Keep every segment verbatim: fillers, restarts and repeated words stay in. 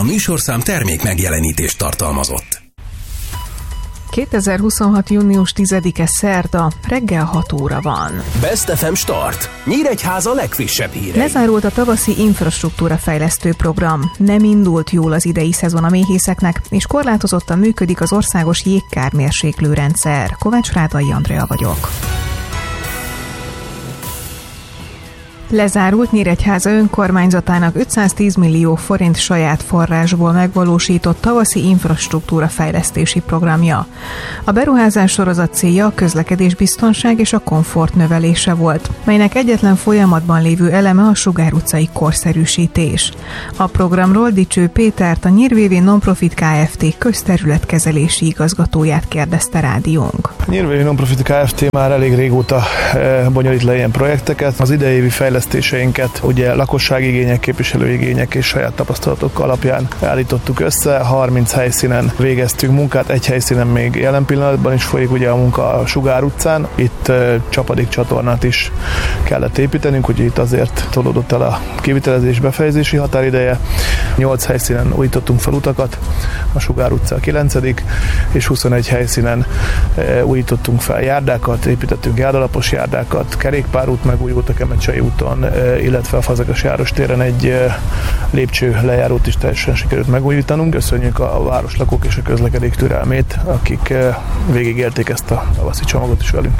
műsorszám termék megjelenítést tartalmazott. kétezer-huszonhat. június tizedike szerda, reggel hat óra van. Best ef em Start. Nyíregyháza legfrissebb hírei. Lezárult a tavaszi infrastruktúra fejlesztő program. Nem indult jól az idei szezon a méhészeknek, és korlátozottan működik az országos jégkármérséklő rendszer. Kovács Rádai Andrea vagyok. Lezárult Nyíregyháza önkormányzatának ötszáztíz millió forint saját forrásból megvalósított tavaszi infrastruktúra fejlesztési programja. A beruházás sorozat célja a közlekedésbiztonság és a komfort növelése volt, melynek egyetlen folyamatban lévő eleme a Sugár utcai korszerűsítés. A programról Dicső Pétert, a Nyírvévi Nonprofit Kft. Közterületkezelési igazgatóját kérdezte rádiónk. A Nyírvévi Nonprofit Kft. Már elég régóta bonyolít le ilyen projekteket. Az idei évi fejlesztéseinket ugye lakosságigények, képviselőigények és saját tapasztalatok alapján állítottuk össze. harminc helyszínen végeztünk munkát, egy helyszínen még jelen pillanatban is folyik ugye a munka a Sugár utcán. Itt uh, csapadékcsatornát is kellett építenünk, ugye itt azért tolódott el a kivitelezés befejezési határideje. nyolc helyszínen újítottunk fel utakat, a Sugár utca a kilencedik, és huszonegy helyszínen uh, újítottunk fel járdákat, építettünk járdalapos járdákat, kerékpárút megújult a Kemecsei úton, illetve a Fazekas Járos téren egy lépcső lejárót is teljesen sikerült megújítanunk. Köszönjük a városlakók és a közlekedés türelmét, akik végigélték ezt a tavaszi csomagot is velünk.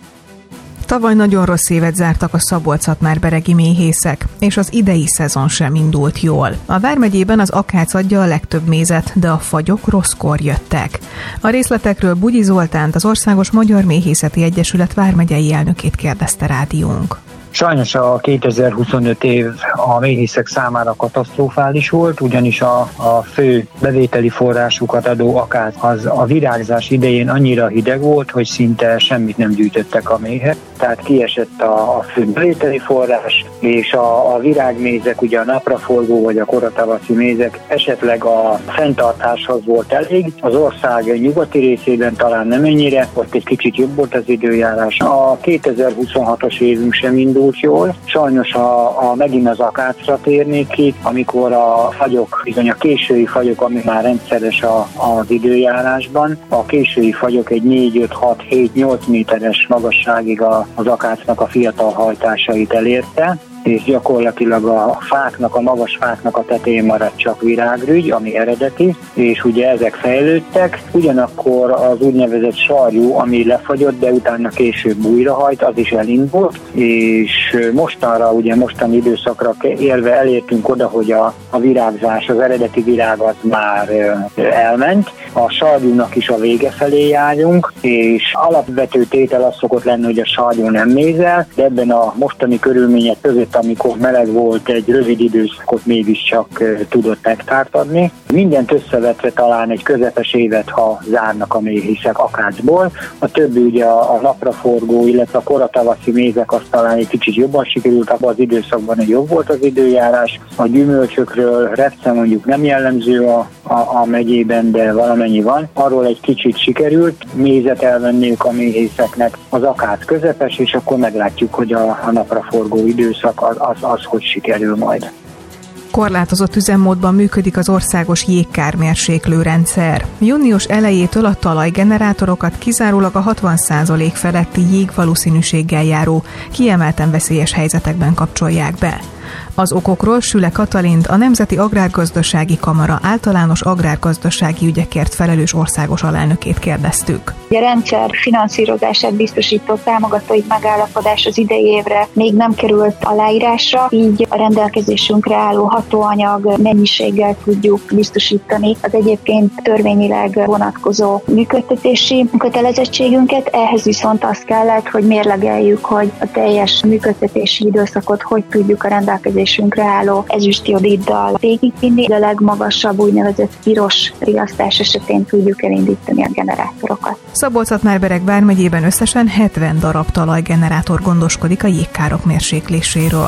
Tavaly nagyon rossz évet zártak a szabolcs-szatmárberegi méhészek, és az idei szezon sem indult jól. A vármegyében az akác adja a legtöbb mézet, de a fagyok rosszkor jöttek. A részletekről Bugyi Zoltánt, az Országos Magyar Méhészeti Egyesület vármegyei elnökét kérdezte rádiónk. Sajnos a kétezer-huszonöt év a méhészek számára katasztrofális volt, ugyanis a, a fő bevételi forrásukat adó akác az a virágzás idején annyira hideg volt, hogy szinte semmit nem gyűjtöttek a méhek. Tehát kiesett a, a fő bevételi forrás, és a, a virágmézek, ugye a napraforgó vagy a koratavaszi mézek esetleg a fenntartáshoz volt elég. Az ország nyugati részében talán nem ennyire, ott egy kicsit jobb volt az időjárás. A kétezer-huszonhatos évünk sem indult jól. Sajnos a, a megint az akácra térnék ki, amikor a fagyok, bizony a késői fagyok, ami már rendszeres a, az időjárásban, a késői fagyok egy négy, öt, hat, hét, nyolc méteres magasságig a, az akácnak a fiatal hajtásait elérte, és gyakorlatilag a fáknak, a magas fáknak a tetején maradt csak virágrügy, ami eredeti, és ugye ezek fejlődtek, ugyanakkor az úgynevezett sarjú, ami lefagyott, de utána később újrahajt, az is elindult, és mostanra, ugye mostani időszakra érve elértünk oda, hogy a, a virágzás, az eredeti virág az már elment, a sarjúnak is a vége felé járunk, és alapvető tétel az szokott lenni, hogy a sarjú nem mézel, de ebben a mostani körülmények között, amikor meleg volt, egy rövid időszakot mégiscsak tudott nektárt adni. Mindent összevetve talán egy közepes évet, ha zárnak a méhészek akácból. A többi ugye a, a napraforgó, illetve a koratavaszi mézek azt talán egy kicsit jobban sikerült, abban az időszakban egy jobb volt az időjárás. A gyümölcsökről repce mondjuk nem jellemző a, a, a megyében, de valamennyi van. Arról egy kicsit sikerült mézet elvenniük a méhészeknek, az akác közepes, és akkor meglátjuk, hogy a, a napraforgó időszak az, az, az hogy sikerül majd. Korlátozott üzemmódban működik az országos jégkármérséklő rendszer. Június elejétől a talajgenerátorokat kizárólag a hatvan százalék feletti jégvalószínűséggel járó, kiemelten veszélyes helyzetekben kapcsolják be. Az okokról Süle Katalint, a Nemzeti Agrárgazdasági Kamara általános agrárgazdasági ügyekért felelős országos alelnökét kérdeztük. A rendszer finanszírozását biztosító támogatói megállapodás az idei évre még nem került aláírásra, így a rendelkezésünkre álló hatóanyag mennyiséggel tudjuk biztosítani az egyébként törvényileg vonatkozó működtetési kötelezettségünket. Ehhez viszont az kellett, hogy mérlegeljük, hogy a teljes működtetési időszakot hogy tudjuk a rendelkezésünkre álló ezüstjodiddal végigvinni, de a legmagasabb úgynevezett piros riasztás esetén tudjuk elindítani a generátorokat. Szabolcs-Szatmárbereg vármegyében összesen hetven darab talajgenerátor gondoskodik a jégkárok mérsékléséről.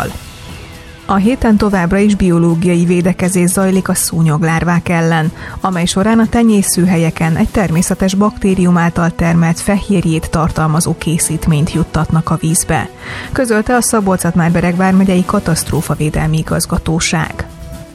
A héten továbbra is biológiai védekezés zajlik a szúnyoglárvák ellen, amely során a tenyészőhelyeken egy természetes baktérium által termelt fehérjét tartalmazó készítményt juttatnak a vízbe, közölte a Szabolcs-Szatmárbereg vármegyei katasztrófavédelmi igazgatóság.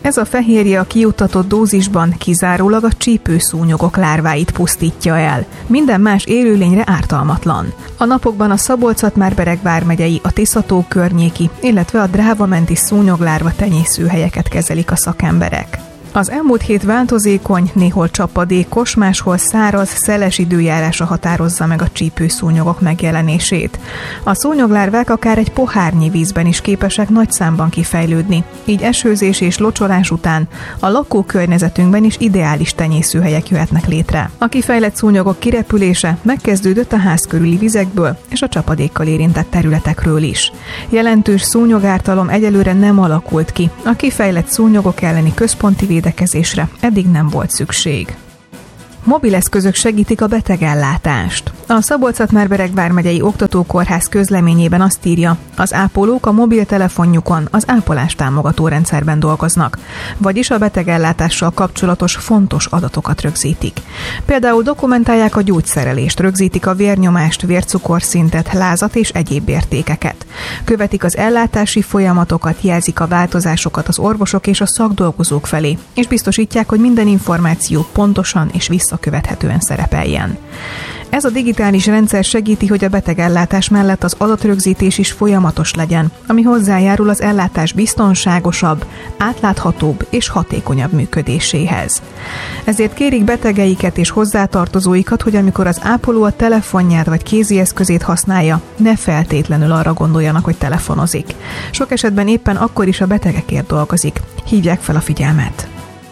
Ez a fehérje a kijuttatott dózisban kizárólag a csípőszúnyogok lárváit pusztítja el. Minden más élőlényre ártalmatlan. A napokban a Szabolcs-Szatmár-Bereg vármegyei, a Tisza-tó környéki, illetve a Dráva-menti szúnyoglárva tenyészőhelyeket kezelik a szakemberek. Az elmúlt hét változékony, néhol csapadékos, máshol száraz, szeles időjárása határozza meg a csípőszúnyogok megjelenését. A szúnyoglárvák akár egy pohárnyi vízben is képesek nagy számban kifejlődni, így esőzés és locsolás után a lakókörnyezetünkben is ideális tenyészőhelyek jöhetnek létre. A kifejlett szúnyogok kirepülése megkezdődött a ház körüli vizekből és a csapadékkal érintett területekről is. Jelentős szúnyogártalom egyelőre nem alakult ki. A kifejlett szúnyogok elleni központi védekezésre eddig nem volt szükség. Mobileszközök segítik a betegellátást. A Szabolcs-Szatmár-Bereg vármegyei oktatókórház közleményében azt írja, az ápolók a mobiltelefonjukon az ápolást támogató rendszerben dolgoznak, vagyis a betegellátással kapcsolatos fontos adatokat rögzítik. Például dokumentálják a gyógyszerelést, rögzítik a vérnyomást, vércukorszintet, lázat és egyéb értékeket. Követik az ellátási folyamatokat, jelzik a változásokat az orvosok és a szakdolgozók felé, és biztosítják, hogy minden információ pontosan és visszakövethetően szerepeljen. Ez a digitális rendszer segíti, hogy a betegellátás mellett az adatrögzítés is folyamatos legyen, ami hozzájárul az ellátás biztonságosabb, átláthatóbb és hatékonyabb működéséhez. Ezért kérik betegeiket és hozzátartozóikat, hogy amikor az ápoló a telefonját vagy kézieszközét használja, ne feltétlenül arra gondoljanak, hogy telefonozik. Sok esetben éppen akkor is a betegekért dolgozik. Hívják fel a figyelmet.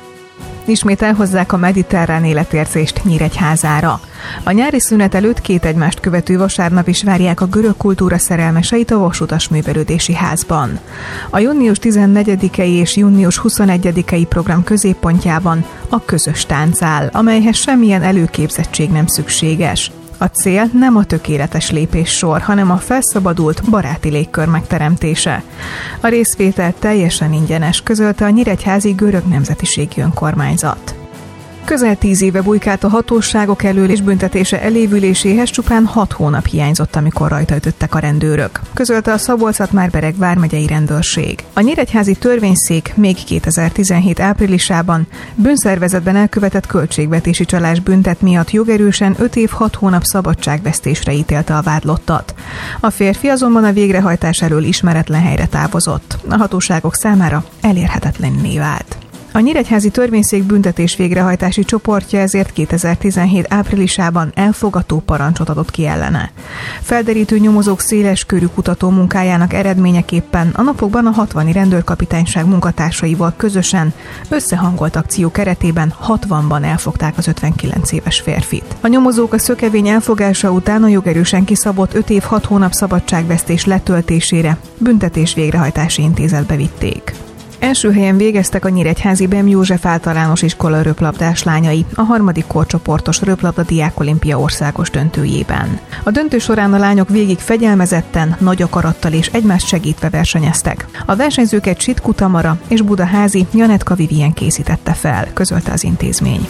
Ismét elhozzák a mediterrán életérzést Nyíregyházára. A nyári szünet előtt két egymást követő vasárnap is várják a görög kultúra szerelmeseit a Vasutas Művelődési Házban. A június tizennegyedikei és június huszonegyedikei program középpontjában a közös tánc áll, amelyhez semmilyen előképzettség nem szükséges. A cél nem a tökéletes lépéssor, hanem a felszabadult, baráti légkör megteremtése. A részvétel teljesen ingyenes, közölte a nyíregyházi görög nemzetiségi önkormányzat. Közel tíz éve bujkált a hatóságok elől és büntetése elévüléséhez csupán hat hónap hiányzott, amikor rajta ütöttek a rendőrök, közölte a Szabolcs-Szatmár-Bereg vármegyei rendőrség. A nyíregyházi törvényszék még kétezer-tizenhét áprilisában bűnszervezetben elkövetett költségvetési csalás büntet miatt jogerősen öt év hat hónap szabadságvesztésre ítélte a vádlottat. A férfi azonban a végrehajtás elől ismeretlen helyre távozott. A hatóságok számára elérhetetlenné vált. A nyíregyházi törvényszék büntetés végrehajtási csoportja ezért kétezer-tizenhét áprilisában elfogató parancsot adott ki ellene. Felderítő nyomozók széles körű kutató munkájának eredményeképpen a napokban a hatvani rendőrkapitányság munkatársaival közösen összehangolt akció keretében hatvanban elfogták az ötvenkilenc éves férfit. A nyomozók a szökevény elfogása után a jogerősen kiszabott öt év hat hónap szabadságvesztés letöltésére büntetés végrehajtási intézetbe vitték. Első helyen végeztek a nyíregyházi Bem József általános iskola röplabdás lányai a harmadik korcsoportos röplabda diákolimpia országos döntőjében. A döntő során a lányok végig fegyelmezetten, nagy akarattal és egymást segítve versenyeztek. A versenyzőket Sitku Tamara és Budaházi Janetka Vivien készítette fel, közölte az intézmény.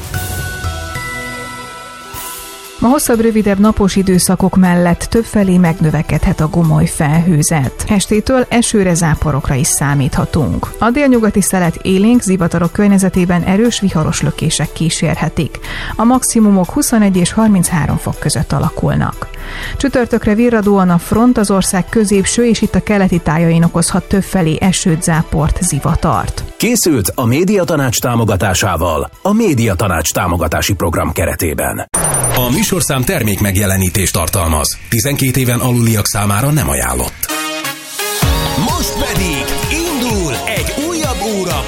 A hosszabb-rövidebb napos időszakok mellett többfelé megnövekedhet a gomoly felhőzet. Estétől esőre, záporokra is számíthatunk. A délnyugati szelet élénk zivatarok környezetében erős viharos lökések kísérhetik. A maximumok huszonegy és harminchárom fok között alakulnak. Csütörtökre virradóan a front az ország középső és itt a keleti tájain okozhat többfelé esőt, záport, zivatart. Készült a Médiatanács támogatásával a Médiatanács támogatási program keretében. A műsorszám termék megjelenítést tartalmaz. tizenkét éven aluliak számára nem ajánlott. Most pedig indul egy újabb óra